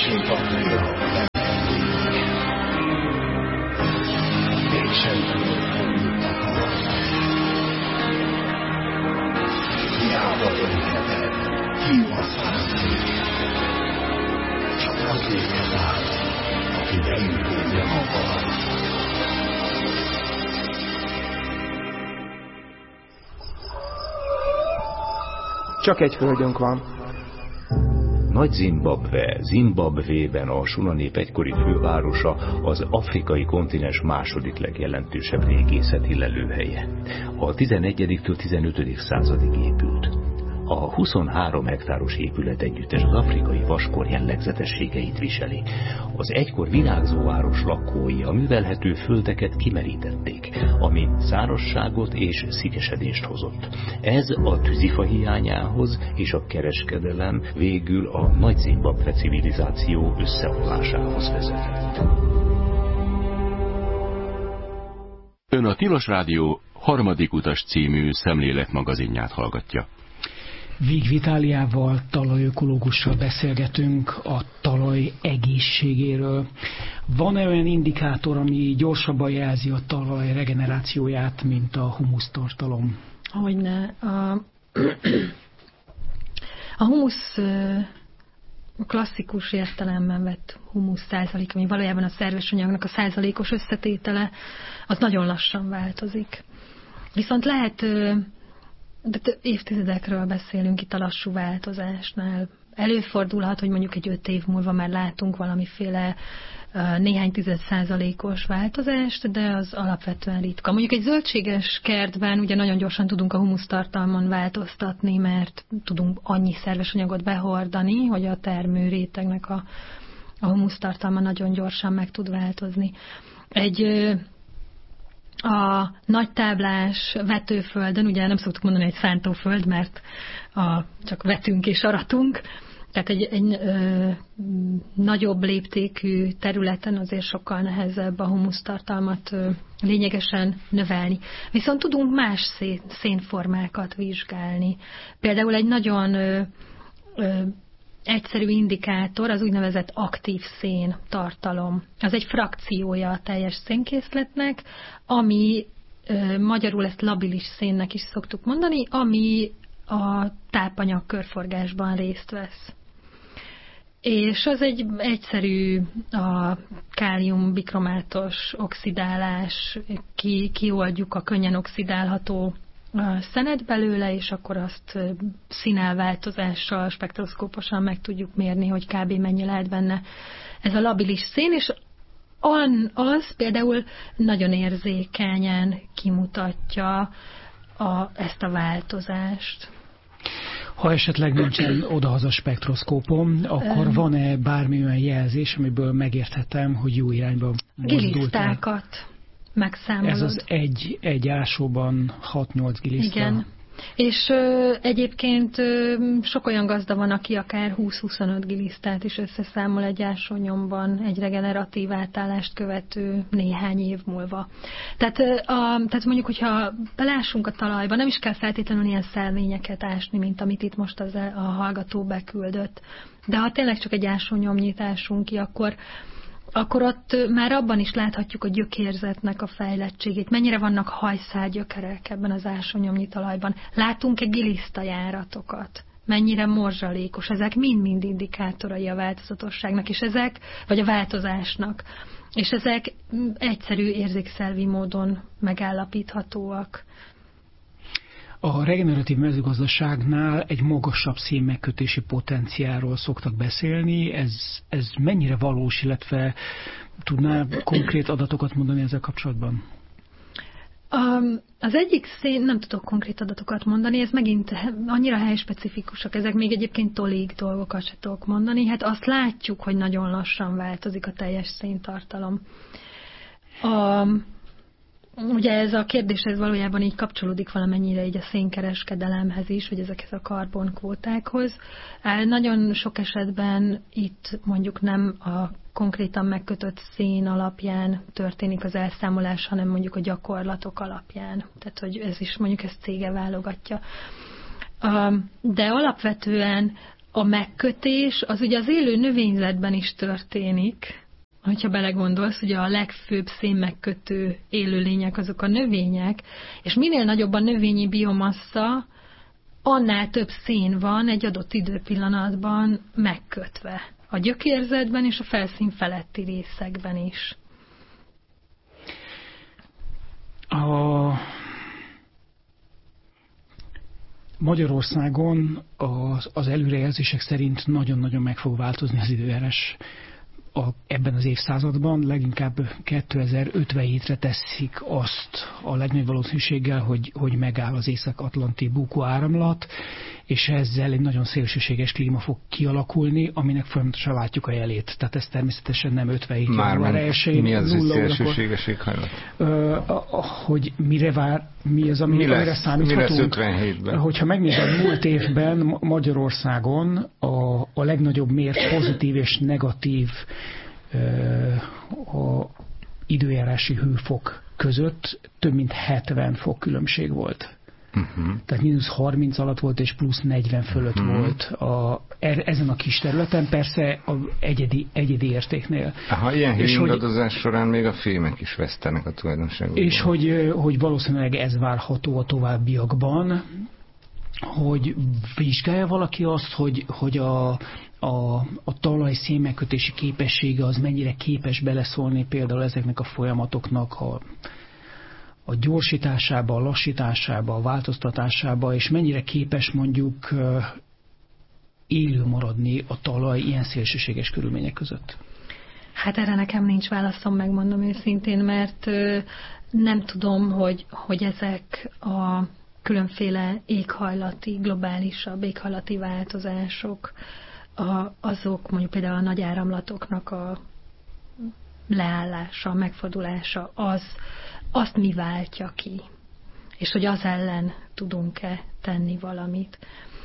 Csak egy földünk van. Nagy-Zimbabwe, Zimbabvében a Suna nép egykori fővárosa, az afrikai kontinens második legjelentősebb régészeti lelőhelye. A 11-től 15. századig épült. A 23 hektáros épület együttes az afrikai vaskor jellegzetességeit viseli. Az egykor virágzó város lakói a művelhető földeket kimerítették, ami szárazságot és szikesedést hozott. Ez a tűzifa hiányához és a kereskedelem végül a Nagy-Zimbabwe civilizáció összeomlásához vezetett. Ön a Tilos Rádió Harmadik utas című szemléletmagazinját hallgatja. Vig Vitáliával, talajökológussal beszélgetünk a talaj egészségéről. Van-e olyan indikátor, ami gyorsabban jelzi a talaj regenerációját, mint a humusztartalom? Hogyne. A humusz klasszikus értelemben vett humusz százalék, ami valójában a szerves anyagnak a százalékos összetétele, az nagyon lassan változik. Viszont lehet... De évtizedekről beszélünk itt a lassú változásnál. Előfordulhat, hogy mondjuk egy 5 év múlva már látunk valamiféle néhány 10%-os változást, de az alapvetően ritka. Mondjuk egy zöldséges kertben ugye nagyon gyorsan tudunk a humusztartalmon változtatni, mert tudunk annyi szerves anyagot behordani, hogy a termőrétegnek a humusztartalma nagyon gyorsan meg tud változni. A nagytáblás vetőföldön, ugye nem szoktuk mondani, hogy szántóföld, mert csak vetünk és aratunk, tehát egy nagyobb léptékű területen azért sokkal nehezebb a humusztartalmat lényegesen növelni. Viszont tudunk más szénformákat vizsgálni. Például egy nagyon egyszerű indikátor az úgynevezett aktív szén tartalom. Az egy frakciója a teljes szénkészletnek, ami magyarul ezt labilis szénnek is szoktuk mondani, ami a tápanyag körforgásban részt vesz. És az egy egyszerű a kálium bikromátos oxidálás, kioldjuk a könnyen oxidálható szenet belőle, és akkor azt színelváltozással, spektroszkóposan meg tudjuk mérni, hogy kb. Mennyi lehet benne ez a labilis szén, és az például nagyon érzékenyen kimutatja ezt a változást. Ha esetleg nincsen odahaza spektroszkópom, akkor van-e bármi olyan jelzés, amiből megérthetem, hogy jó irányba mozdult? Gilisztákat megszámolod. Ez az egy ásóban 6-8 giliszta. Igen. És egyébként sok olyan gazda van, aki akár 20-25 gilisztát is összeszámol egy ásónyomban egy regeneratív átállást követő néhány év múlva. Tehát mondjuk, hogyha belásunk a talajba, nem is kell feltétlenül ilyen szelvényeket ásni, mint amit itt most a hallgató beküldött. De ha tényleg csak egy ásónyomnyit ásunk ki, akkor ott már abban is láthatjuk a gyökérzetnek a fejlettségét. Mennyire vannak hajszálgyökerek ebben az ásónyomnyi talajban. Látunk-e gilisztajáratokat? Mennyire morzsalékos? Ezek mind-mind indikátorai a változatosságnak, és ezek, vagy a változásnak. És ezek egyszerű érzékszervi módon megállapíthatóak. A regeneratív mezőgazdaságnál egy magasabb szénmegkötési potenciálról szoktak beszélni. Ez mennyire valós, illetve tudná konkrét adatokat mondani ezzel kapcsolatban? Az egyik nem tudok konkrét adatokat mondani, ez megint annyira helyspecifikusak, ezek még egyébként tolig dolgokat se tudok mondani. Hát azt látjuk, hogy nagyon lassan változik a teljes széntartalom. Ugye ez a kérdéshez valójában így kapcsolódik valamennyire így a szénkereskedelemhez is, vagy ezekhez a karbonkvótákhoz. Nagyon sok esetben itt mondjuk nem a konkrétan megkötött szén alapján történik az elszámolás, hanem mondjuk a gyakorlatok alapján. Tehát, hogy ez is mondjuk ezt cége válogatja. De alapvetően a megkötés az ugye az élő növényzetben is történik. Hogyha belegondolsz, ugye a legfőbb szénmegkötő élőlények azok a növények, és minél nagyobb a növényi biomassa, annál több szén van egy adott időpillanatban megkötve. A gyökérzetben és a felszín feletti részekben is. Magyarországon az előrejelzések szerint nagyon-nagyon meg fog változni az időjárás ebben az évszázadban. Leginkább 2057-re teszik azt a legnagyobb valószínűséggel, hogy megáll az észak-atlanti búkóáramlat, és ezzel egy nagyon szélsőséges klíma fog kialakulni, aminek folyamatosan látjuk a jelét. Tehát ez természetesen nem 57 január 1-én. Mi az, hogy szélsőséges éghajlat? Hogy mi az, amire számíthatunk? Mi lesz 57-ben? Hogyha megnézed, múlt évben Magyarországon a legnagyobb mért pozitív és negatív a időjárási hőfok között több mint 70 fok különbség volt. Tehát -30 alatt volt, és +40 fölött volt ezen a kis területen, persze az egyedi értéknél. Ilyen hőingadozás során még a fémek is vesztenek a tulajdonságokban. És hogy valószínűleg ez várható a továbbiakban, hogy vizsgálja valaki azt, hogy a talaj szénmegkötési képessége az mennyire képes beleszólni például ezeknek a folyamatoknak a gyorsításába, a lassításába, a változtatásába, és mennyire képes mondjuk élő maradni a talaj ilyen szélsőséges körülmények között? Hát erre nekem nincs válaszom, megmondom őszintén, mert nem tudom, hogy ezek a különféle éghajlati, globálisabb éghajlati változások, azok mondjuk például a nagy áramlatoknak a leállása, megfordulása, azt mi váltja ki, és hogy az ellen tudunk-e tenni valamit.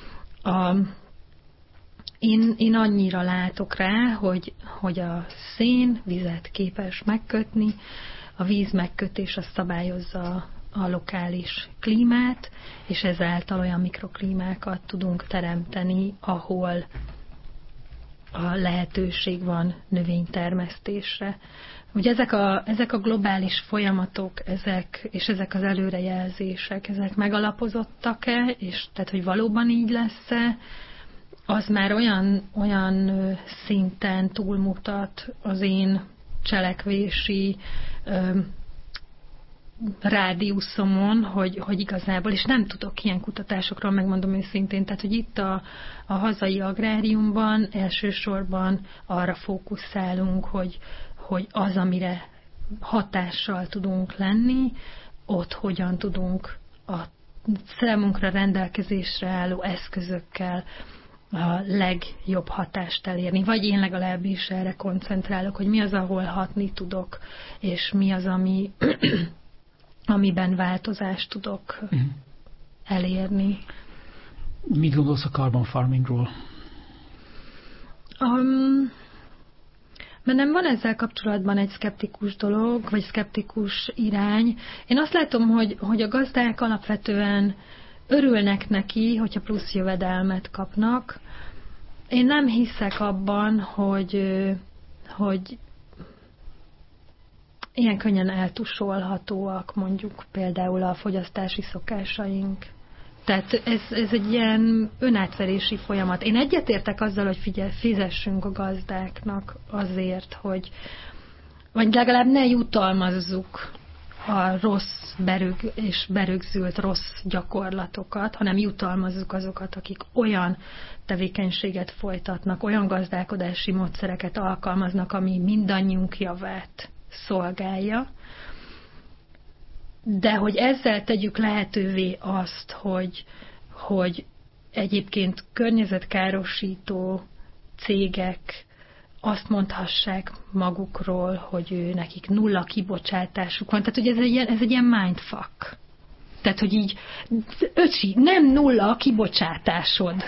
Én annyira látok rá, hogy a szén vizet képes megkötni, a víz megkötés azt szabályozza a lokális klímát, és ezáltal olyan mikroklímákat tudunk teremteni, ahol a lehetőség van növénytermesztésre. Ugye ezek a globális folyamatok, ezek az előrejelzések, ezek megalapozottak-e, és tehát, hogy valóban így lesz-e, az már olyan szinten túlmutat az én cselekvési rádiuszomon, hogy igazából, és nem tudok ilyen kutatásokról, megmondom őszintén, tehát, hogy itt a hazai agráriumban elsősorban arra fókuszálunk, hogy az, amire hatással tudunk lenni, ott hogyan tudunk a számunkra rendelkezésre álló eszközökkel a legjobb hatást elérni. Vagy én legalábbis erre koncentrálok, hogy mi az, ahol hatni tudok, és mi az, amiben változást tudok elérni. Mit gondolsz a carbon farmingról? Bennem van ezzel kapcsolatban egy szkeptikus dolog, vagy szkeptikus irány. Én azt látom, hogy a gazdák alapvetően örülnek neki, hogyha plusz jövedelmet kapnak. Én nem hiszek abban, hogy ilyen könnyen eltusolhatóak mondjuk például a fogyasztási szokásaink. Tehát ez egy ilyen önátverési folyamat. Én egyetértek azzal, hogy fizessünk a gazdáknak azért, hogy vagy legalább ne jutalmazzuk a rossz és berögzült rossz gyakorlatokat, hanem jutalmazzuk azokat, akik olyan tevékenységet folytatnak, olyan gazdálkodási módszereket alkalmaznak, ami mindannyiunk javát szolgálja. De hogy ezzel tegyük lehetővé azt, hogy egyébként környezetkárosító cégek azt mondhassák magukról, hogy nekik nulla kibocsátásuk van. Tehát, hogy ez egy ilyen mindfuck. Tehát, hogy így, öcsi, nem nulla a kibocsátásod.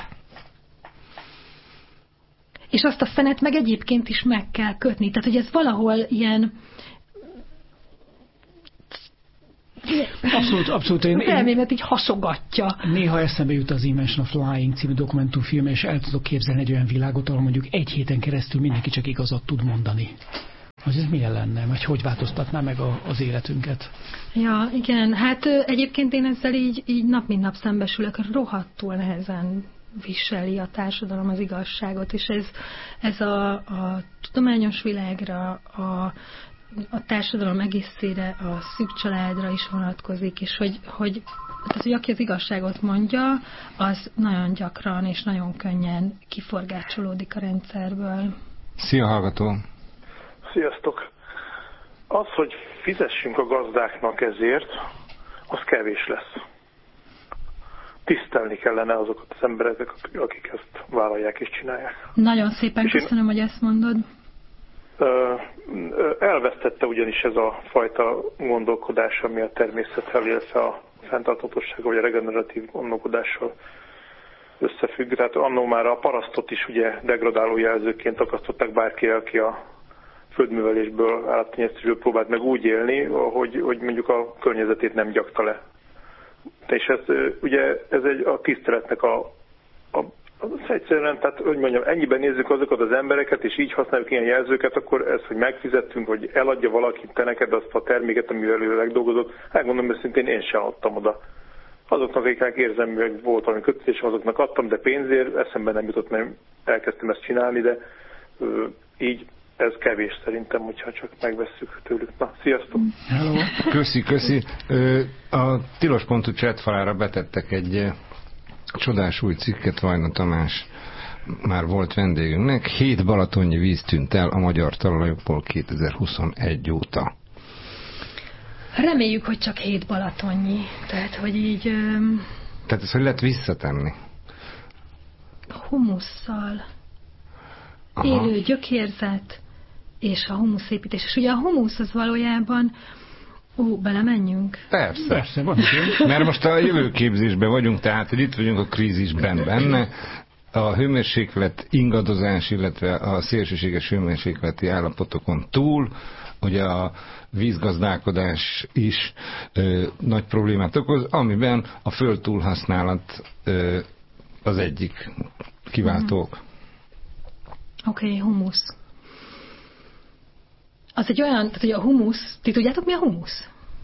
És azt a szenet meg egyébként is meg kell kötni. Tehát, hogy ez valahol ilyen Abszolút. Az elmémet így hasogatja. Néha eszembe jut az Invention of Lying című dokumentumfilm, és el tudok képzelni egy olyan világot, ahol mondjuk egy héten keresztül mindenki csak igazat tud mondani. Hogy ez milyen lenne, vagy hogy változtatná meg az életünket? Ja, igen. Hát egyébként én ezzel így nap mint nap szembesülök, rohadtul nehezen viseli a társadalom az igazságot, és ez a tudományos világra, a társadalom egészére, a szűk családra is vonatkozik, és hogy aki az igazságot mondja, az nagyon gyakran és nagyon könnyen kiforgácsolódik a rendszerből. Szia, hallgató! Sziasztok! Az, hogy fizessünk a gazdáknak ezért, az kevés lesz. Tisztelni kellene azokat az embereket, akik ezt vállalják és csinálják. Nagyon szépen és köszönöm, hogy ezt mondod. Elvesztette ugyanis ez a fajta gondolkodás, ami a természettel, illetve a fenntarthatósággal, vagy a regeneratív gondolkodással összefügg. Tehát annó már a parasztot is ugye degradáló jelzőként akasztották bárki, aki a földművelésből, állattenyésztésből próbált meg úgy élni, hogy mondjuk a környezetét nem gyakta le. És ez a tiszteletnek az egyszerűen, tehát hogy mondjam, ennyiben nézzük azokat az embereket, és így használjuk ilyen jelzőket, akkor ez, hogy megfizettünk, hogy eladja valaki te neked azt a terméket, amivel ő megdolgozott, hát gondolom őszintén én sem adtam oda. Azoknak, akiknek érzelműleg volt valami kötésem, azoknak adtam, de pénzért eszembe nem jutott, mert elkezdtem ezt csinálni, de így ez kevés szerintem, hogyha csak megvesszük tőlük. Na, sziasztok! Hello. Köszi. A tilos.hu chatfalára betettek egy csodás új cikket, Vajna Tamás már volt vendégünknek. 7 balatonnyi víz tűnt el a magyar talajokból 2021 óta. Reméljük, hogy csak 7 balatonnyi. Tehát, hogy így... Tehát ez hogy lehet visszatenni? Humusszal. Élő gyökérzet és a humuszépítés. És ugye a humusz az valójában... belemenjünk? Persze. Mert most a jövőképzésben vagyunk, tehát hogy itt vagyunk a krízisben benne. A hőmérséklet ingadozás, illetve a szélsőséges hőmérsékleti állapotokon túl, ugye a vízgazdálkodás is nagy problémát okoz, amiben a föld túlhasználat az egyik kiváltók. Oké, humusz. Az egy olyan, tehát hogy a humusz, ti tudjátok mi a humusz?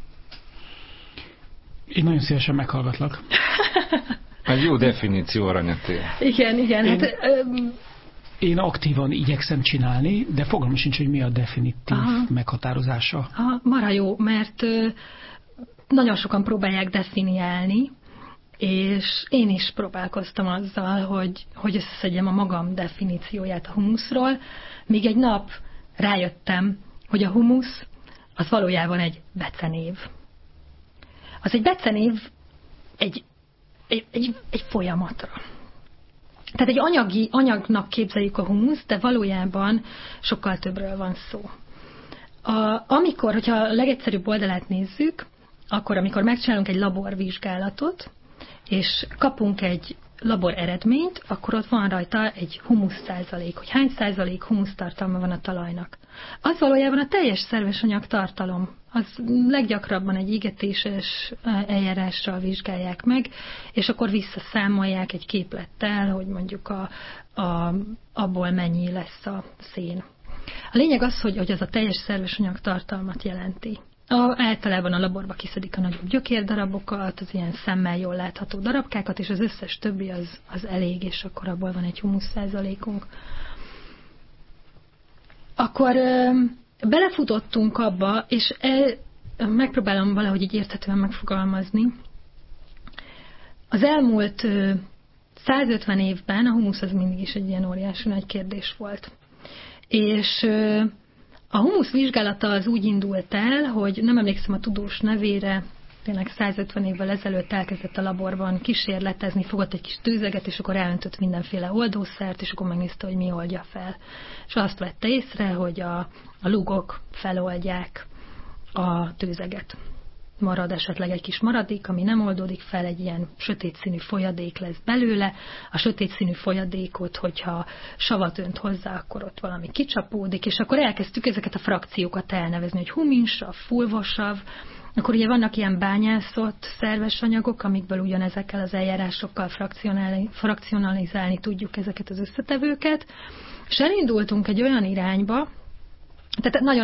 Én nagyon szívesen meghallgatlak. Egy jó definíció, Aranyaté. Igen. Én aktívan igyekszem csinálni, de fogalmam sincs, hogy mi a definitív meghatározása. Marha jó, mert nagyon sokan próbálják definiálni, és én is próbálkoztam azzal, hogy összeszedjem a magam definícióját a humuszról, míg egy nap rájöttem, hogy a humusz az valójában egy becenév. Az egy becenév egy folyamatra. Tehát egy anyagnak képzeljük a humusz, de valójában sokkal többről van szó. Hogyha a legegyszerűbb oldalát nézzük, akkor amikor megcsinálunk egy laborvizsgálatot, és kapunk egy labor eredményt, akkor ott van rajta egy humusz százalék, hogy hány százalék humusz tartalma van a talajnak. Az valójában a teljes szerves anyag tartalom. Az leggyakrabban egy égetéses eljárással vizsgálják meg, és akkor visszaszámolják egy képlettel, hogy mondjuk abból mennyi lesz a szén. A lényeg az, hogy az a teljes szerves anyag tartalmat jelenti. Általában a laborba kiszedik a nagyobb gyökérdarabokat, az ilyen szemmel jól látható darabkákat, és az összes többi az elég, és akkor abból van egy humusz százalékunk. Akkor belefutottunk abba, és megpróbálom valahogy így érthetően megfogalmazni. Az elmúlt 150 évben a humusz az mindig is egy ilyen óriási nagy kérdés volt. És a humusz vizsgálata az úgy indult el, hogy nem emlékszem a tudós nevére, tényleg 150 évvel ezelőtt elkezdett a laborban kísérletezni, fogott egy kis tőzeget, és akkor elöntött mindenféle oldószert, és akkor megnézte, hogy mi oldja fel. És azt vette észre, hogy a lúgok feloldják a tőzeget. Marad esetleg egy kis maradék, ami nem oldódik fel, egy ilyen sötét színű folyadék lesz belőle. A sötét színű folyadékot, hogyha savat önt hozzá, akkor ott valami kicsapódik, és akkor elkezdtük ezeket a frakciókat elnevezni, hogy huminsav, fulvosav, Akkor ugye vannak ilyen bányászott szerves anyagok, amikből ugyanezekkel az eljárásokkal frakcionalizálni tudjuk ezeket az összetevőket, és elindultunk egy olyan irányba, tehát nagyon